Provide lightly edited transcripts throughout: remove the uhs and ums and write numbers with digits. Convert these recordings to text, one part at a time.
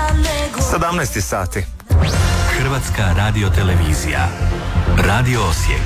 17 sati. Hrvatska radiotelevizija. Radio Osijek.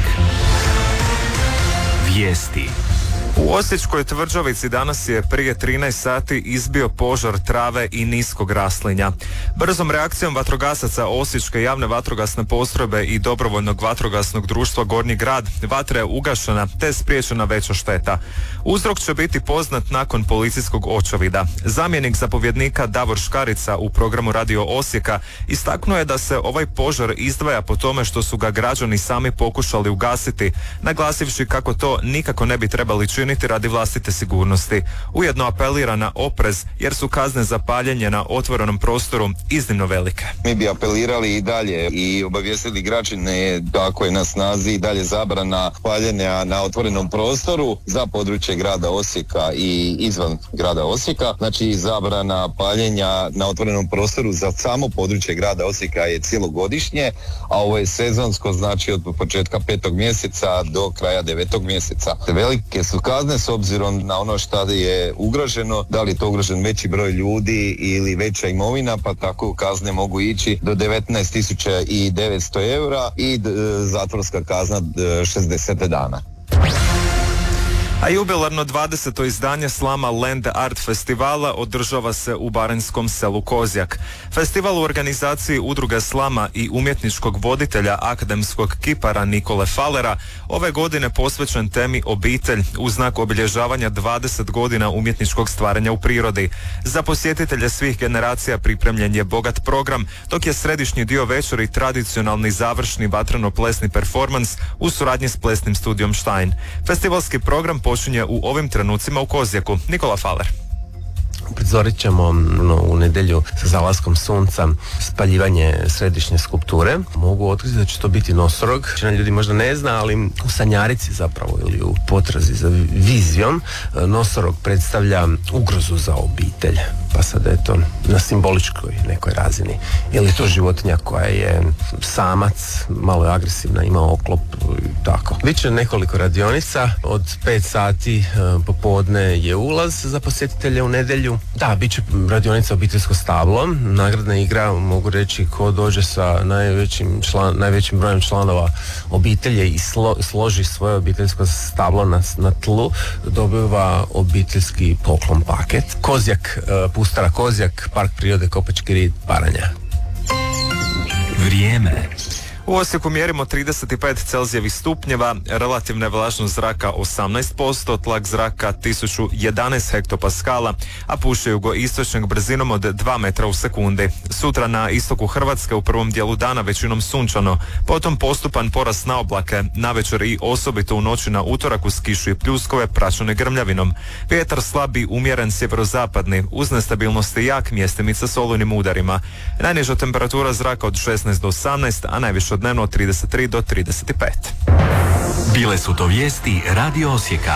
Vijesti. U Osječkoj tvrđavici danas je prije 13 sati izbio požar trave i niskog raslinja. Brzom reakcijom vatrogasaca Osječke javne vatrogasne postrojbe i dobrovoljnog vatrogasnog društva Gornji grad vatra je ugašena te je spriječena veća šteta. Uzrok će biti poznat nakon policijskog očevida. Zamjenik zapovjednika Davor Škarica u programu Radio Osijeka istaknuo je da se ovaj požar izdvaja po tome što su ga građani sami pokušali ugasiti, naglasivši kako to nikako ne bi trebali činiti radi vlastite sigurnosti. Ujedno apelira na oprez jer su kazne za paljenje na otvorenom prostoru iznimno velike. Mi bi apelirali i dalje i obavijestili građane kako je na snazi i dalje zabrana paljenja na otvorenom prostoru za područje grada Osijeka i izvan grada Osijeka. Znači zabrana paljenja na otvorenom prostoru za samo područje grada Osijeka je cjelogodišnje, a ovo je sezonsko, znači od početka 5. mjeseca do kraja 9. mjeseca. Velike su kazne s obzirom na ono što je ugroženo, da li je to ugrožen veći broj ljudi ili veća imovina, pa tako kazne mogu ići do 19.900 eura i zatvorska kazna 60 dana. A jubilarno 20. izdanje Slama Land Art Festivala održava se u baranjskom selu Kozjak. Festival u organizaciji udruge Slama i umjetničkog voditelja akademskog kipara Nikole Falera ove godine posvećen temi obitelj u znak obilježavanja 20 godina umjetničkog stvaranja u prirodi. Za posjetitelje svih generacija pripremljen je bogat program, dok je središnji dio večeri tradicionalni završni vatreno-plesni performans u suradnji s plesnim studijom Stein. Festivalski program počinje u ovim trenucima u Kozjaku. Nikola Faler. Prizorit ćemo u nedjelju sa zalaskom sunca spaljivanje središnje skulpture. Mogu otkriti da će to biti nosorog. Većina ljudi možda ne zna, ali u sanjarici zapravo ili u potrazi za vizijom nosorog predstavlja ugrozu za obitelj. Pa sad je to na simboličkoj nekoj razini. Ili to životinja koja je samac, malo je agresivna, ima oklop i tako. Biće nekoliko radionica, od 5 sati popodne je ulaz za posjetitelje u nedjelju. Da, bit će radionica obiteljsko stablo, nagradna igra, mogu reći ko dođe sa najvećim brojem članova obitelje i složi svoje obiteljsko stablo na tlu, dobiva obiteljski poklon paket. Kozjak, Pustara Kozjak, Park prirode Kopački rit, Baranja. Vrijeme. U Osijeku mjerimo 35 celzijevih stupnjeva, relativna je vlažnost zraka 18%, tlak zraka 1011 hektopaskala, a puše jugoistočnog brzinom od 2 metra u sekundi. Sutra na istoku Hrvatske u prvom dijelu dana većinom sunčano, potom postupan porast na oblake, navečer i osobito u noći na utorak uz kišu i pljuskove praćene grmljavinom. Vjetar slabi umjeren sjeverozapadni, uz nestabilnosti jak mjestimica s olujnim udarima. Najniža temperatura zraka od 16 do 18, a najviše dnevno od 33 do 35. Bile su to vijesti Radio Osijeka.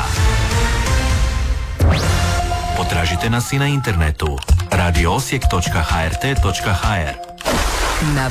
Potražite nas i na internetu radioosijek.hrt.hr. Na